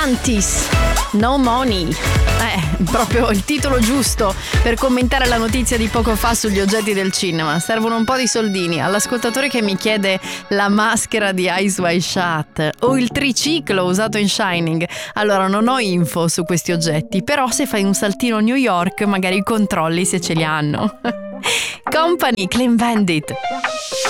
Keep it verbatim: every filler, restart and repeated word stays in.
Atlantis, No Money. Eh, proprio il titolo giusto per commentare la notizia di poco fa sugli oggetti del cinema. Servono un po' di soldini. All'ascoltatore che mi chiede la maschera di Eyes Wide Shut o il triciclo usato in Shining, allora non ho info su questi oggetti, però se fai un saltino a New York magari controlli se ce li hanno. Company, Clean Bandit.